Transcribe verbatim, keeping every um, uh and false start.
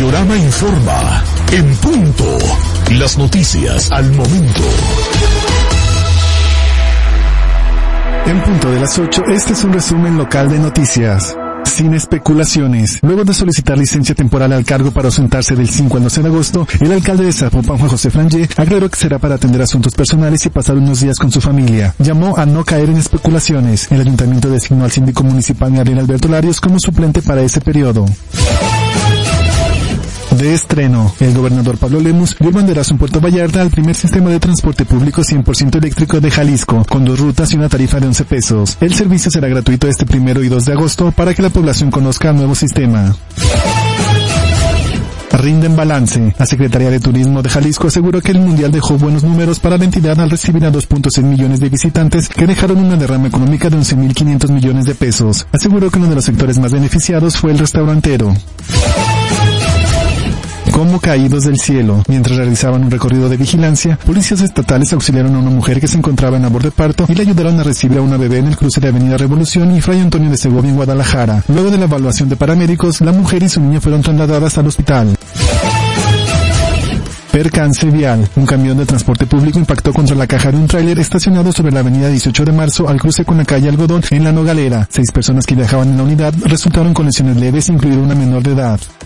Radiorama informa. En punto. Las noticias al momento. En punto de las ocho, este es un resumen local de noticias. Sin especulaciones. Luego de solicitar licencia temporal al cargo para ausentarse del cinco al doce de agosto, el alcalde de Zapopan, Juan José Frangé, aclaró que será para atender asuntos personales y pasar unos días con su familia. Llamó a no caer en especulaciones. El ayuntamiento designó al síndico municipal Gabriel Alberto Larios como suplente para ese periodo. De estreno, el gobernador Pablo Lemus dio el banderazo en Puerto Vallarta al primer sistema de transporte público cien por ciento eléctrico de Jalisco, con dos rutas y una tarifa de once pesos. El servicio será gratuito este primero y dos de agosto para que la población conozca el nuevo sistema. Rinden balance. La Secretaría de Turismo de Jalisco aseguró que el Mundial dejó buenos números para la entidad al recibir a dos punto seis millones de visitantes que dejaron una derrama económica de once mil quinientos millones de pesos. Aseguró que uno de los sectores más beneficiados fue el restaurantero. Como caídos del cielo. Mientras realizaban un recorrido de vigilancia, policías estatales auxiliaron a una mujer que se encontraba en labor de parto y le ayudaron a recibir a una bebé en el cruce de Avenida Revolución y Fray Antonio de Segovia en Guadalajara. Luego de la evaluación de paramédicos, la mujer y su niña fueron trasladadas al hospital. Percance vial. Un camión de transporte público impactó contra la caja de un tráiler estacionado sobre la avenida dieciocho de marzo al cruce con la calle Algodón en La Nogalera. Seis personas que viajaban en la unidad resultaron con lesiones leves, incluida una menor de edad.